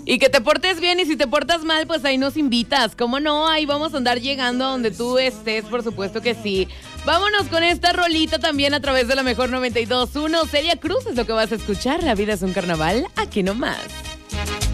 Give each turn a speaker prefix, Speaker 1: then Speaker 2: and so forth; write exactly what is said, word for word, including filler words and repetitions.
Speaker 1: Y que te portes bien, y si te portas mal, pues ahí nos invitas. ¿Cómo no? Ahí vamos a andar llegando a donde tú estés, por supuesto que sí. Vámonos con esta rolita también a través de la Mejor noventa y dos punto uno. Celia Cruz es lo que vas a escuchar. La vida es un carnaval, aquí nomás.